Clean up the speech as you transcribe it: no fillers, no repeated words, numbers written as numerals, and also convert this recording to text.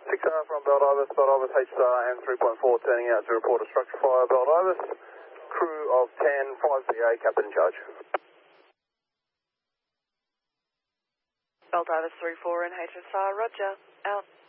6R from Baldivis HSR and 3.4 turning out to report a structure fire, Baldivis. Crew of 10, 5BA, captain in charge. Baldivis 3-4 and HSR, roger, out.